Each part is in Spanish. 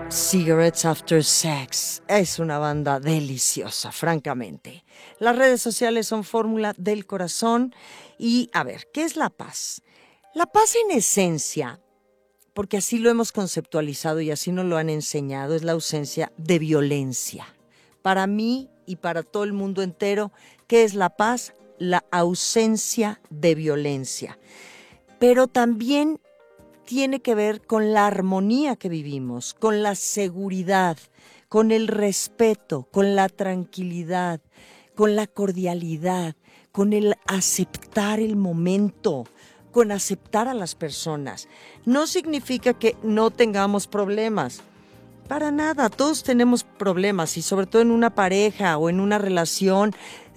Cigarettes After Sex es una banda deliciosa, francamente. Las redes sociales son fórmula del corazón. Y a ver, ¿qué es la paz? La paz en esencia, porque así lo hemos conceptualizado y así nos lo han enseñado, es la ausencia de violencia. Para mí y para todo el mundo entero, ¿qué es la paz? La ausencia de violencia. Pero también tiene que ver con la armonía que vivimos, con la seguridad, con el respeto, con la tranquilidad, con la cordialidad, con el aceptar el momento, con aceptar a las personas. No significa que no tengamos problemas. Para nada, todos tenemos problemas y sobre todo en una pareja o en una relación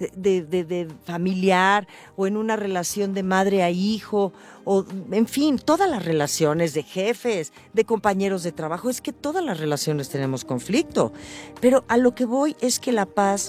de familiar o en una relación de madre a hijo o en fin, todas las relaciones de jefes, de compañeros de trabajo, es que todas las relaciones tenemos conflicto. Pero a lo que voy es que la paz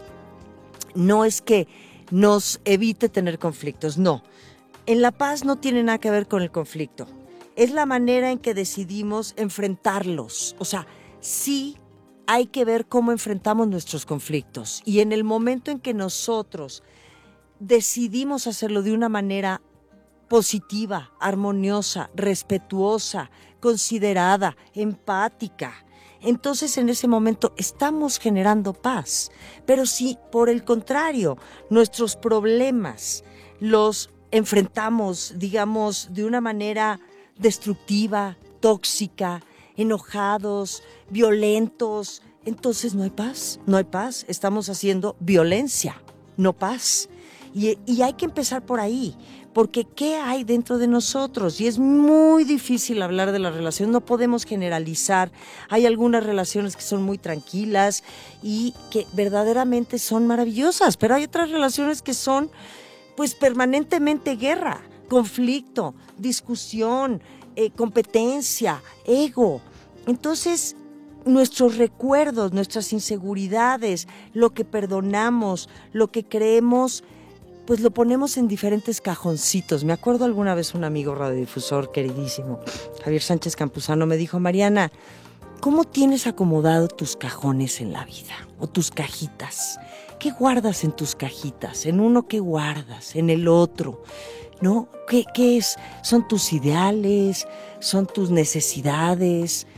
no es que nos evite tener conflictos, no. En la paz no tiene nada que ver con el conflicto. Es la manera en que decidimos enfrentarlos. O sea, sí hay que ver cómo enfrentamos nuestros conflictos. Y en el momento en que nosotros decidimos hacerlo de una manera positiva, armoniosa, respetuosa, considerada, empática, entonces en ese momento estamos generando paz. Pero si por el contrario nuestros problemas los enfrentamos, digamos, de una manera destructiva, tóxica, enojados, violentos, entonces no hay paz, no hay paz. Estamos haciendo violencia, no paz. Y hay que empezar por ahí, porque ¿qué hay dentro de nosotros? Y es muy difícil hablar de la relación, no podemos generalizar. Hay algunas relaciones que son muy tranquilas y que verdaderamente son maravillosas, pero hay otras relaciones que son pues permanentemente guerra, conflicto, discusión, competencia, ego. Entonces, nuestros recuerdos, nuestras inseguridades, lo que perdonamos, lo que creemos, pues lo ponemos en diferentes cajoncitos. Me acuerdo alguna vez un amigo radiodifusor queridísimo, Javier Sánchez Campuzano, me dijo: Mariana, ¿cómo tienes acomodado tus cajones en la vida? O tus cajitas. ¿Qué guardas en tus cajitas? En uno, ¿qué guardas? En el otro, ¿no? ¿Qué es? ¿Son tus ideales? ¿Son tus necesidades?